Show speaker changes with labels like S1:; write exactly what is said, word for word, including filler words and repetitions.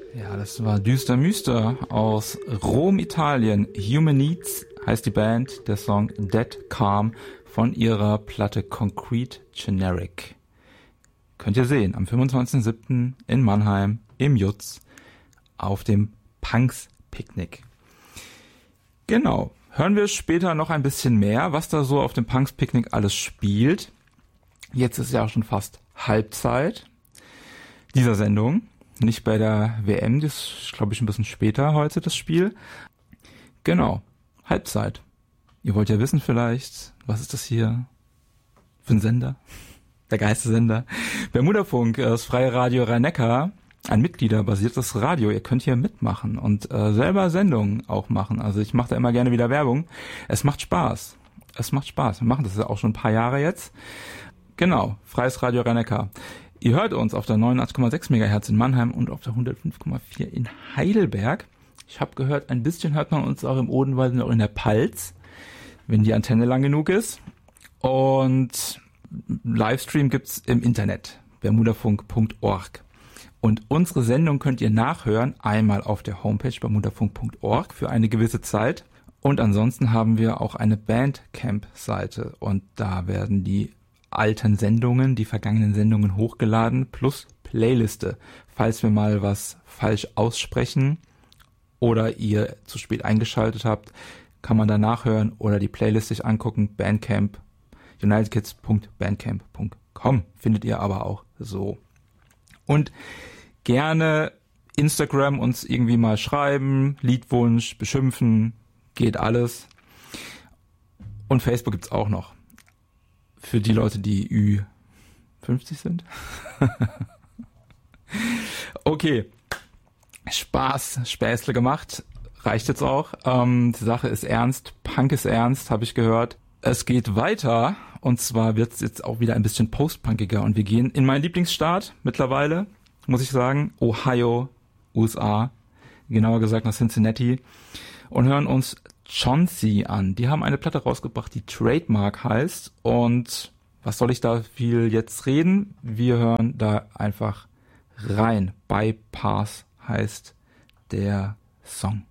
S1: Ja, das war Düster Müster aus Rom, Italien. Human Needs heißt die Band, der Song Dead Calm von ihrer Platte Concrete Generic. Könnt ihr sehen, am fünfundzwanzigsten siebten in Mannheim im Jutz auf dem Punks Picknick. Genau, hören wir später noch ein bisschen mehr, was da so auf dem Punks Picknick alles spielt. Jetzt ist ja auch schon fast Halbzeit dieser Sendung. Nicht bei der W M, das ist, glaube ich, ein bisschen später heute das Spiel. Genau, Halbzeit. Ihr wollt ja wissen vielleicht, was ist das hier für ein Sender? Der Geistesender. Bermudafunk, das freie Radio Rhein-Neckar, ein mitgliederbasiertes Radio. Ihr könnt hier mitmachen und äh, selber Sendungen auch machen. Also ich mache da immer gerne wieder Werbung. Es macht Spaß. Es macht Spaß. Wir machen das ja auch schon ein paar Jahre jetzt. Genau, freies Radio Rhein-Neckar. Ihr hört uns auf der neunundachtzig Komma sechs Megahertz in Mannheim und auf der hundertfünf Komma vier in Heidelberg. Ich habe gehört, ein bisschen hört man uns auch im Odenwald und auch in der Palz, wenn die Antenne lang genug ist. Und Livestream gibt's im Internet, bermudafunk punkt org. Und unsere Sendung könnt ihr nachhören, einmal auf der Homepage bermudafunk punkt org für eine gewisse Zeit. Und ansonsten haben wir auch eine Bandcamp-Seite und da werden die alten Sendungen, die vergangenen Sendungen hochgeladen, plus Playliste. Falls wir mal was falsch aussprechen oder ihr zu spät eingeschaltet habt, kann man da nachhören oder die Playlist sich angucken. Bandcamp, unitedkids punkt bandcamp punkt com findet ihr aber auch so. Und gerne Instagram uns irgendwie mal schreiben, Liedwunsch, beschimpfen, geht alles. Und Facebook gibt's auch noch. Für die Leute, die Ü fünfzig sind. Okay. Spaß, Späßle gemacht. Reicht jetzt auch. Ähm, die Sache ist ernst. Punk ist ernst, habe ich gehört. Es geht weiter. Und zwar wird es jetzt auch wieder ein bisschen postpunkiger. Und wir gehen in meinen Lieblingsstaat mittlerweile, muss ich sagen. Ohio, U S A. Genauer gesagt nach Cincinnati. Und hören uns Chauncey an. Die haben eine Platte rausgebracht, die Trademark heißt. Und was soll ich da viel jetzt reden? Wir hören da einfach rein. Bypass heißt der Song.